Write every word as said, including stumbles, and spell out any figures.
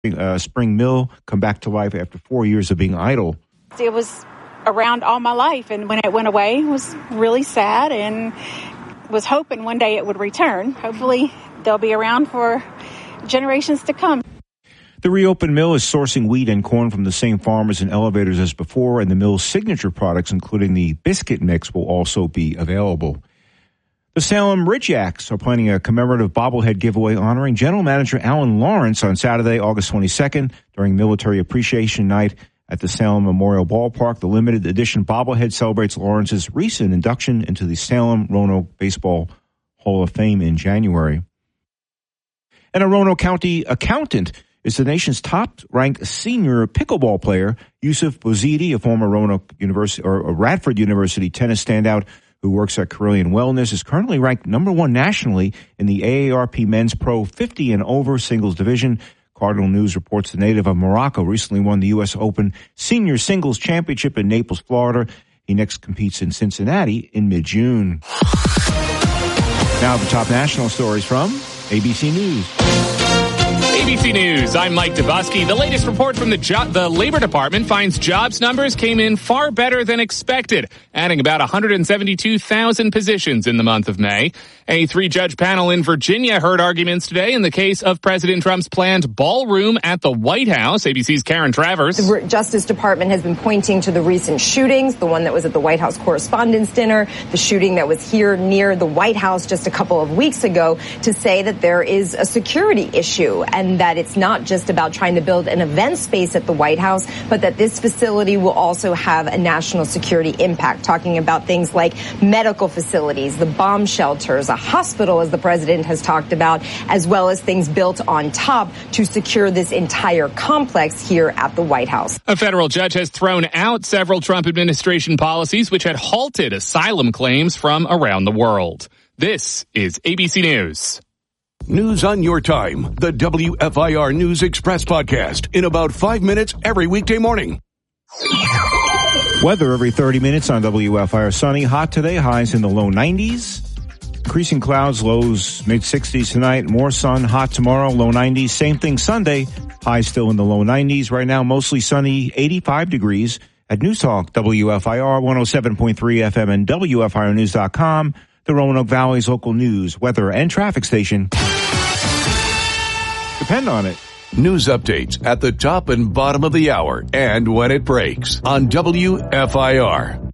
uh, Spring Mill come back to life after four years of being idle. It was around all my life, and when it went away, it was really sad and was hoping one day it would return. Hopefully, they'll be around for generations to come. The reopened mill is sourcing wheat and corn from the same farmers and elevators as before, and the mill's signature products, including the biscuit mix, will also be available. The Salem Ridge-Yaks are planning a commemorative bobblehead giveaway honoring General Manager Alan Lawrence on Saturday, August twenty-second, during Military Appreciation Night at the Salem Memorial Ballpark. The limited edition bobblehead celebrates Lawrence's recent induction into the Salem Roanoke Baseball Hall of Fame in January. And a Roanoke County accountant is the nation's top-ranked senior pickleball player. Yusuf Bouzidi, a former Roanoke University or Radford University tennis standout who works at Carillion Wellness, is currently ranked number one nationally in the A A R P Men's Pro fifty and over singles division. Cardinal News reports the native of Morocco recently won the U S Open Senior Singles Championship in Naples, Florida. He next competes in Cincinnati in mid-June. Now the top national stories from A B C News. A B C News, I'm Mike Dubosky. The latest report from the jo- the Labor Department finds jobs numbers came in far better than expected, adding about one hundred seventy-two thousand positions in the month of May. A three-judge panel in Virginia heard arguments today in the case of President Trump's planned ballroom at the White House. A B C's Karen Travers. The Justice Department has been pointing to the recent shootings, the one that was at the White House Correspondents' Dinner, the shooting that was here near the White House just a couple of weeks ago, to say that there is a security issue and that it's not just about trying to build an event space at the White House, but that this facility will also have a national security impact, talking about things like medical facilities, the bomb shelters, a hospital, as the president has talked about, as well as things built on top to secure this entire complex here at the White House. A federal judge has thrown out several Trump administration policies which had halted asylum claims from around the world. This is A B C News. News on your time. The W F I R News Express podcast in about five minutes every weekday morning. Weather every thirty minutes on W F I R. Sunny, hot today, highs in the low nineties. Increasing clouds, lows mid-sixties tonight. More sun, hot tomorrow, low nineties. Same thing Sunday, highs still in the low nineties. Right now, mostly sunny, eighty-five degrees. At News Talk, W F I R one oh seven point three F M and W F I R news dot com. The Roanoke Valley's local news, weather, and traffic station. Depend on it. News updates at the top and bottom of the hour and when it breaks on W F I R.